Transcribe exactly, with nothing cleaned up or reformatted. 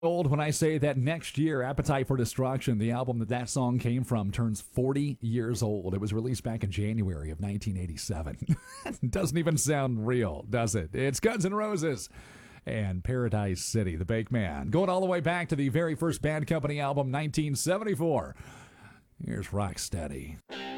Old when I say that next year, Appetite for Destruction, the album that that song came from, turns forty years old. It was released back in January of nineteen eighty-seven. Doesn't even sound real, does it? It's Guns N' Roses and Paradise City, The Bake Man. Going all the way back to the very first Bad Company album, nineteen seventy-four. Here's Rocksteady.